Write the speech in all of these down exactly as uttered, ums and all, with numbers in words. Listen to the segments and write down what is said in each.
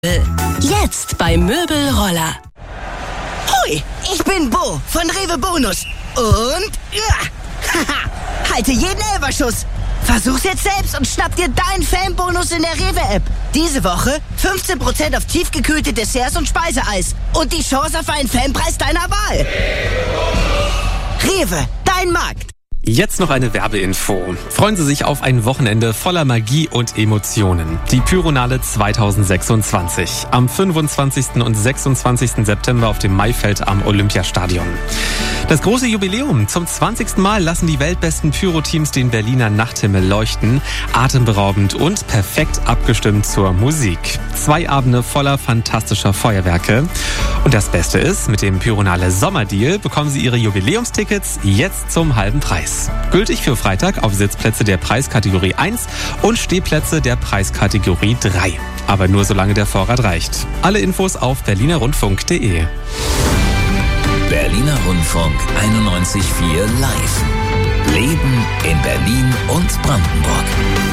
Jetzt bei Möbelroller. Hui, ich bin Bo von Rewe Bonus. Und ja, haha, halte jeden Elferschuss. Versuch's jetzt selbst und schnapp dir deinen Fanbonus in der Rewe-App. Diese Woche fünfzehn Prozent auf tiefgekühlte Desserts und Speiseeis. Und die Chance auf einen Fanpreis deiner Wahl. Rewe, dein Markt. Jetzt noch eine Werbeinfo. Freuen Sie sich auf ein Wochenende voller Magie und Emotionen. Die Pyronale zweitausendsechsundzwanzig. Am fünfundzwanzigsten und sechsundzwanzigsten September auf dem Maifeld am Olympiastadion. Das große Jubiläum. Zum zwanzigsten Mal lassen die weltbesten Pyro-Teams den Berliner Nachthimmel leuchten. Atemberaubend und perfekt abgestimmt zur Musik. Zwei Abende voller fantastischer Feuerwerke. Und das Beste ist, mit dem Pyronale Sommerdeal bekommen Sie Ihre Jubiläumstickets jetzt zum halben Preis. Gültig für Freitag auf Sitzplätze der Preiskategorie eins und Stehplätze der Preiskategorie drei. Aber nur solange der Vorrat reicht. Alle Infos auf berliner rundfunk punkt de. Berliner Rundfunk einundneunzig Komma vier live. Leben in Berlin und Brandenburg.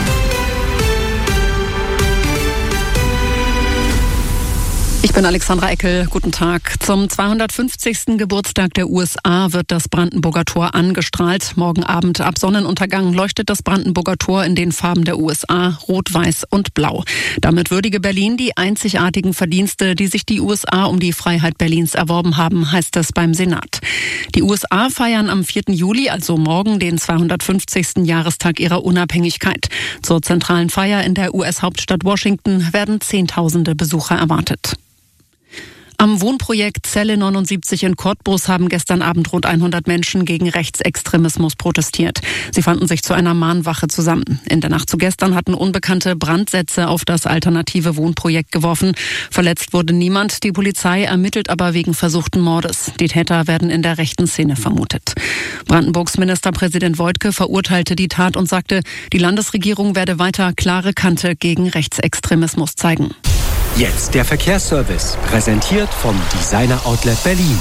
Ich bin Alexandra Eckel. Guten Tag. Zum zweihundertfünfzigsten Geburtstag der U S A wird das Brandenburger Tor angestrahlt. Morgen Abend ab Sonnenuntergang leuchtet das Brandenburger Tor in den Farben der U S A, Rot, Weiß und Blau. Damit würdige Berlin die einzigartigen Verdienste, die sich die U S A um die Freiheit Berlins erworben haben, heißt es beim Senat. Die U S A feiern am vierten Juli, also morgen, den zweihundertfünfzigsten Jahrestag ihrer Unabhängigkeit. Zur zentralen Feier in der U S-Hauptstadt Washington werden Zehntausende Besucher erwartet. Am Wohnprojekt Zelle neunundsiebzig in Cottbus haben gestern Abend rund hundert Menschen gegen Rechtsextremismus protestiert. Sie fanden sich zu einer Mahnwache zusammen. In der Nacht zu gestern hatten Unbekannte Brandsätze auf das alternative Wohnprojekt geworfen. Verletzt wurde niemand. Die Polizei ermittelt aber wegen versuchten Mordes. Die Täter werden in der rechten Szene vermutet. Brandenburgs Ministerpräsident Woidke verurteilte die Tat und sagte, die Landesregierung werde weiter klare Kante gegen Rechtsextremismus zeigen. Jetzt der Verkehrsservice, präsentiert vom Designer Outlet Berlin.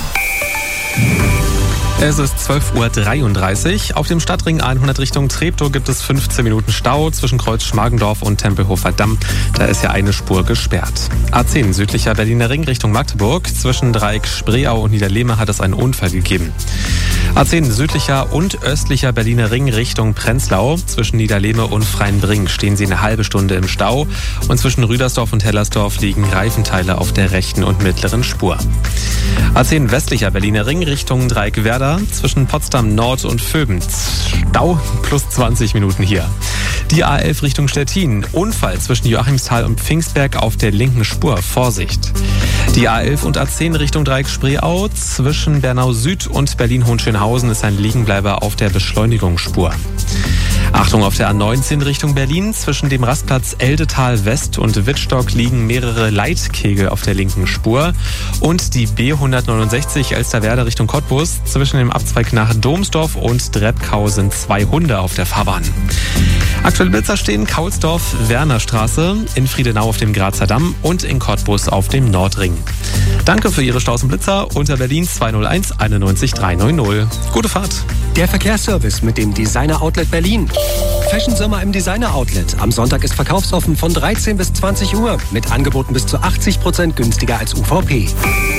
Es ist zwölf Uhr dreiunddreißig. Auf dem Stadtring hundert Richtung Treptow gibt es fünfzehn Minuten Stau zwischen Kreuz Schmargendorf und Tempelhofer Damm. Da ist ja eine Spur gesperrt. A zehn südlicher Berliner Ring Richtung Magdeburg. Zwischen Dreieck Spreeau und Niederlehme hat es einen Unfall gegeben. A zehn südlicher und östlicher Berliner Ring Richtung Prenzlau. Zwischen Niederlehme und Freienbring stehen Sie eine halbe Stunde im Stau. Und zwischen Rüdersdorf und Hellersdorf liegen Reifenteile auf der rechten und mittleren Spur. A zehn westlicher Berliner Ring Richtung Dreieck Werder. Zwischen Potsdam Nord und Vöben. Stau plus zwanzig Minuten hier. Die A elf Richtung Stettin. Unfall zwischen Joachimsthal und Pfingstberg auf der linken Spur. Vorsicht. Die A elf und A zehn Richtung Dreieck Spreeau. Zwischen Bernau Süd und Berlin-Hohenschönhausen ist ein Liegenbleiber auf der Beschleunigungsspur. Achtung auf der A neunzehn Richtung Berlin. Zwischen dem Rastplatz Eldetal West und Wittstock liegen mehrere Leitkegel auf der linken Spur. Und die B hundertneunundsechzig Elsterwerda Richtung Cottbus. Zwischen dem Abzweig nach Domsdorf und Drebkau sind zwei Hunde auf der Fahrbahn. Aktuelle Blitzer stehen Kaulsdorf-Wernerstraße, in Friedenau auf dem Grazer Damm und in Cottbus auf dem Nordring. Danke für Ihre Staus und Blitzer unter Berlin zweihunderteins einundneunzig dreihundert. Gute Fahrt. Der Verkehrsservice mit dem Designer Outlet Berlin. Fashion Sommer im Designer Outlet. Am Sonntag ist verkaufsoffen von dreizehn bis zwanzig Uhr mit Angeboten bis zu achtzig Prozent günstiger als U V P.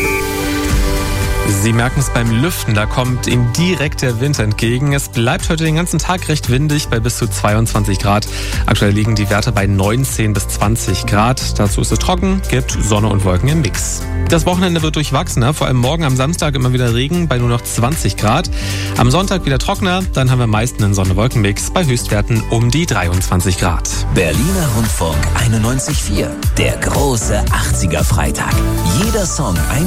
Sie merken es beim Lüften, da kommt Ihnen direkt der Wind entgegen. Es bleibt heute den ganzen Tag recht windig bei bis zu zweiundzwanzig Grad. Aktuell liegen die Werte bei neunzehn bis zwanzig Grad. Dazu ist es trocken, gibt Sonne und Wolken im Mix. Das Wochenende wird durchwachsener, vor allem morgen am Samstag immer wieder Regen bei nur noch zwanzig Grad. Am Sonntag wieder trockener, dann haben wir meist einen Sonne-Wolken-Mix bei Höchstwerten um die dreiundzwanzig Grad. Berliner Rundfunk einundneunzig Komma vier, der große achtziger Freitag. Jeder Song ein